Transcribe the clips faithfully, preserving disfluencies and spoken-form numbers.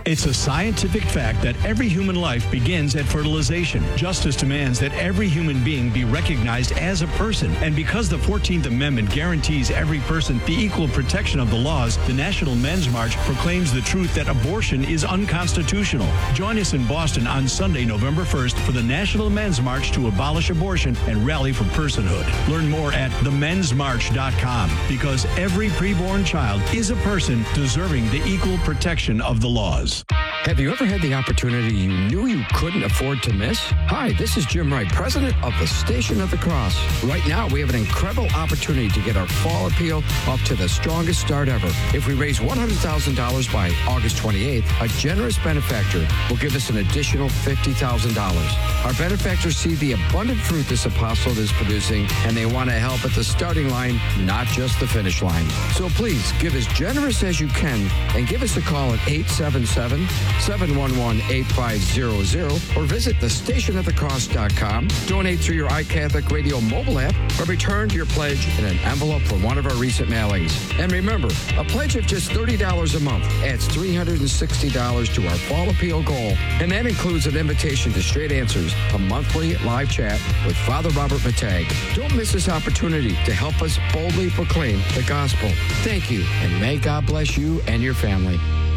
It's a scientific fact that every human life begins at fertilization. Justice demands that every human being be recognized as a person. And because the fourteenth Amendment guarantees every person the equal protection of the laws, the National Men's March proclaims the truth that abortion is unconstitutional. Join us in Boston on Sunday, November first for the National Men's March to abolish abortion and rally for personhood. Learn more at the men's march dot com because every preborn child is a person deserving the equal protection of the laws. Have you ever had the opportunity you knew you couldn't afford to miss? Hi, this is Jim Wright, president of the Station of the Cross. Right now, we have an incredible opportunity to get our fall appeal up to the strongest start ever. If we raise one hundred thousand dollars by August twenty-eighth, a generous benefactor will give us an additional fifty thousand dollars. Our benefactors see the abundant fruit this apostle is producing, and they want to help at the starting line, not just the finish line. So please, give as generous as you can and give us a call at eight seven seven, seven one one, eight five zero zero or visit the station of the cross dot com. Donate through your iCatholic Radio mobile app or return your pledge in an envelope from one of our recent mailings. And remember, a pledge of just thirty dollars a month adds three hundred sixty dollars to our fall appeal goal. And that includes an invitation to Straight Answers, a monthly live chat with Father Robert Matag. Don't miss this opportunity to help us boldly proclaim the gospel. Thank you, and may God bless you and your family.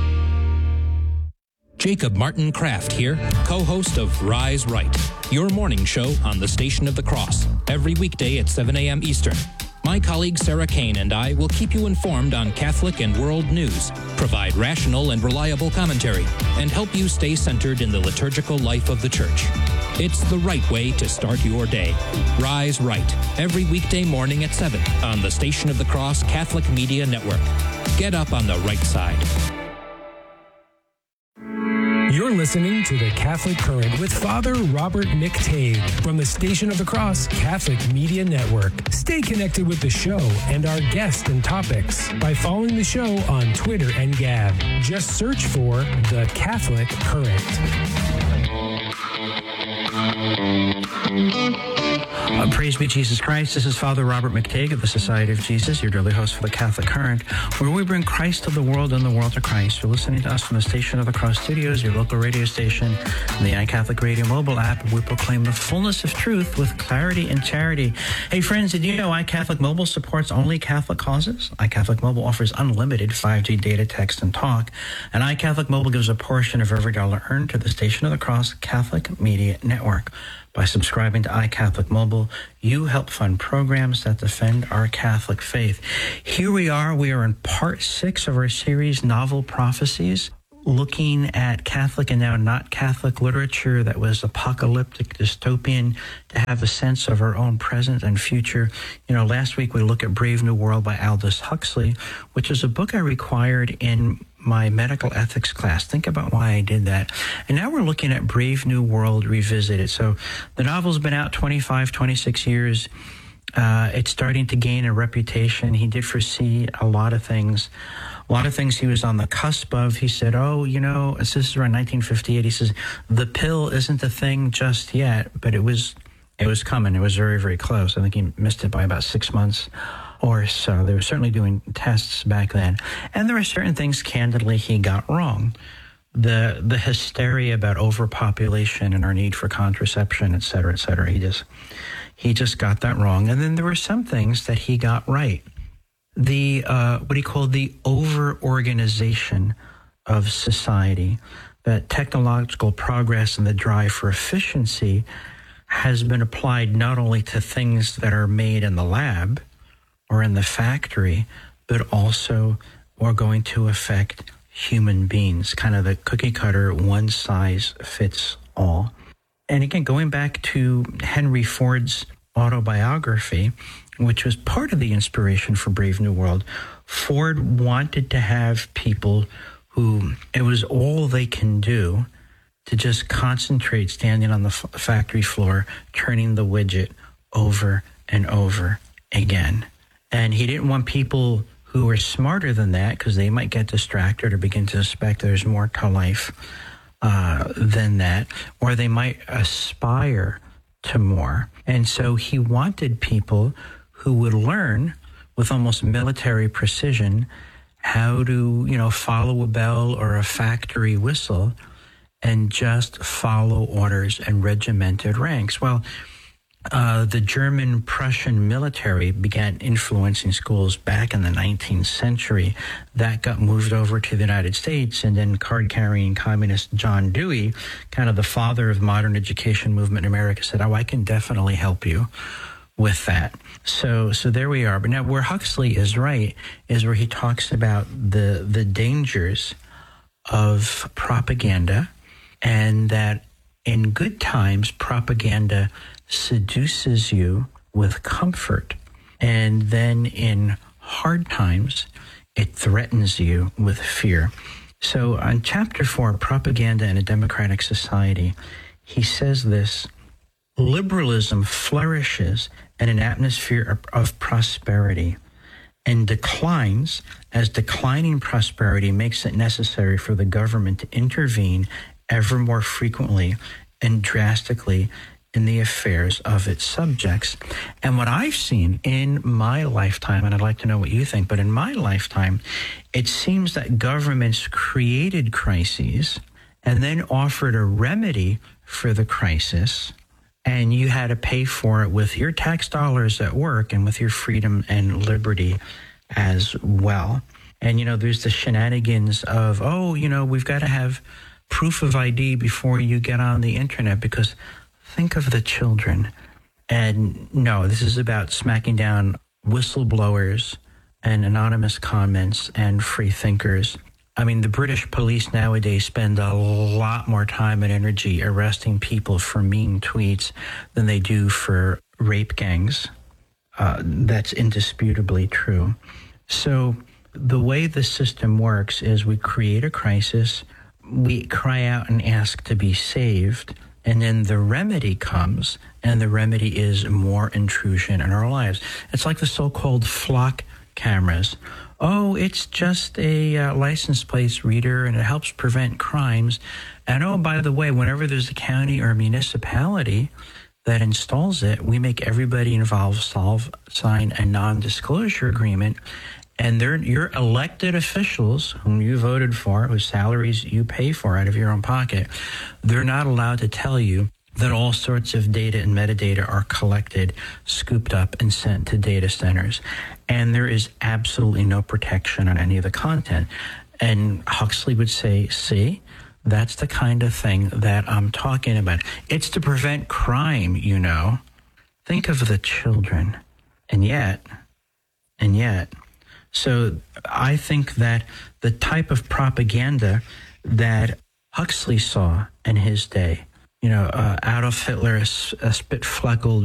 Jacob Martin Kraft here, co-host of Rise Right, your morning show on the Station of the Cross, every weekday at seven a.m. Eastern. My colleague Sarah Kane and I will keep you informed on Catholic and world news, provide rational and reliable commentary, and help you stay centered in the liturgical life of the Church. It's the right way to start your day. Rise Right, every weekday morning at seven on the Station of the Cross Catholic Media Network. Get up on the right side. You're listening to The Catholic Current with Father Robert McTague from the Station of the Cross Catholic Media Network. Stay connected with the show and our guests and topics by following the show on Twitter and Gab. Just search for The Catholic Current. Uh, praise be Jesus Christ. This is Father Robert McTague of the Society of Jesus, your daily host for the Catholic Current, where we bring Christ to the world and the world to Christ. You're listening to us from the Station of the Cross Studios, your local radio station, and the iCatholic Radio mobile app. We proclaim the fullness of truth with clarity and charity. Hey friends, did you know iCatholic Mobile supports only Catholic causes? iCatholic Mobile offers unlimited five G data, text, and talk, and iCatholic Mobile gives a portion of every dollar earned to the Station of the Cross Catholic Media Network. By subscribing to iCatholic Mobile, you help fund programs that defend our Catholic faith. Here we are. We are in part six of our series, Novel Prophecies, looking at Catholic and now not Catholic literature that was apocalyptic, dystopian, to have a sense of our own present and future. You know, last week we looked at Brave New World by Aldous Huxley, which is a book I required in my medical ethics class. Think about why I did that. And now we're looking at Brave New World Revisited. So the novel's been out twenty-five, twenty-six years. Uh, it's starting to gain a reputation. He did foresee a lot of things. A lot of things he was on the cusp of. He said, oh, you know, this is around nineteen fifty-eight. He says, the pill isn't a thing just yet, but it was, it was coming. It was very, very close. I think he missed it by about six months. Or so. They were certainly doing tests back then. And there are certain things, candidly, he got wrong. The the hysteria about overpopulation and our need for contraception, et cetera, et cetera. He just, he just got that wrong. And then there were some things that he got right. The, uh, what he called the over-organization of society, that technological progress and the drive for efficiency has been applied not only to things that are made in the lab, or in the factory, but also are going to affect human beings, kind of the cookie cutter, one size fits all. And again, going back to Henry Ford's autobiography, which was part of the inspiration for Brave New World, Ford wanted to have people who, it was all they can do to just concentrate standing on the f- factory floor, turning the widget over and over again. And he didn't want people who were smarter than that, because they might get distracted or begin to suspect there's more to life uh, than that, or they might aspire to more. And so he wanted people who would learn with almost military precision how to, you know, follow a bell or a factory whistle and just follow orders and regimented ranks. Well, uh, the German-Prussian military began influencing schools back in the nineteenth century. That got moved over to the United States, and then card-carrying communist John Dewey, kind of the father of the modern education movement in America, said, oh, I can definitely help you with that. So so there we are. But now where Huxley is right is where he talks about the the dangers of propaganda, and that in good times, propaganda seduces you with comfort, and then in hard times, it threatens you with fear. So on chapter four, Propaganda in a Democratic Society, he says this: liberalism flourishes in an atmosphere of, of prosperity and declines as declining prosperity makes it necessary for the government to intervene ever more frequently and drastically in the affairs of its subjects. And what I've seen in my lifetime, and I'd like to know what you think, but in my lifetime, it seems that governments created crises and then offered a remedy for the crisis, and you had to pay for it with your tax dollars at work and with your freedom and liberty as well. And, you know, there's the shenanigans of, oh, you know, we've got to have proof of I D before you get on the internet, because think of the children. And no, this is about smacking down whistleblowers and anonymous comments and free thinkers. I mean, the British police nowadays spend a lot more time and energy arresting people for mean tweets than they do for rape gangs. Uh, that's indisputably true. So the way the system works is we create a crisis, we cry out and ask to be saved, and then the remedy comes, and the remedy is more intrusion in our lives. It's like the so-called flock cameras. Oh, it's just a uh, license plate reader, and it helps prevent crimes. And oh, by the way, whenever there's a county or a municipality that installs it, we make everybody involved solve, sign a non-disclosure agreement. And they're your elected officials, whom you voted for, whose salaries you pay for out of your own pocket, they're not allowed to tell you that all sorts of data and metadata are collected, scooped up, and sent to data centers. And there is absolutely no protection on any of the content. And Huxley would say, see, that's the kind of thing that I'm talking about. It's to prevent crime, you know. Think of the children. And yet, and yet, so I think that the type of propaganda that Huxley saw in his day, you know, uh, Adolf Hitler, a spit-fleckled